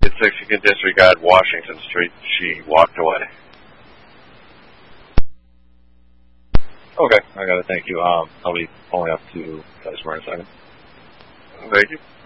It says you can disregard Washington Street. She walked away. Okay, I got it. Thank you. I'll be pulling up to Gettysburg in a second. Thank you.